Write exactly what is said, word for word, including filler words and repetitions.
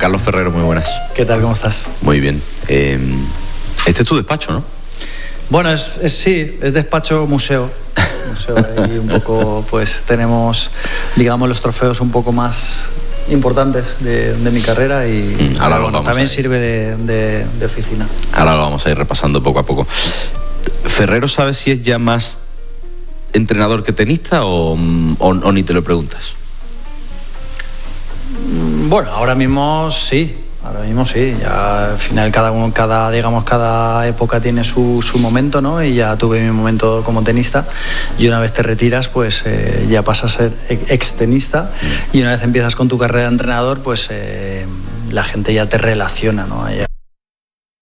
Carlos Ferrero, muy buenas. ¿Qué tal? ¿Cómo estás? Muy bien. Eh, este es tu despacho, ¿no? Bueno, es, es sí, es despacho museo. museo ahí un poco, pues tenemos, digamos, los trofeos un poco más importantes de, de mi carrera y mm, ahora lo bueno, vamos también a ir. sirve de, de, de oficina. Ahora lo vamos a ir repasando poco a poco. ¿Ferrero sabe si es ya más entrenador que tenista o, o, o ni te lo preguntas? Bueno, ahora mismo sí, ahora mismo sí. Ya al final cada uno, cada, digamos, cada época tiene su, su momento, ¿no? Y ya tuve mi momento como tenista. Y una vez te retiras, pues eh, ya pasas a ser ex tenista. Y una vez empiezas con tu carrera de entrenador, pues eh, la gente ya te relaciona, ¿no? Ya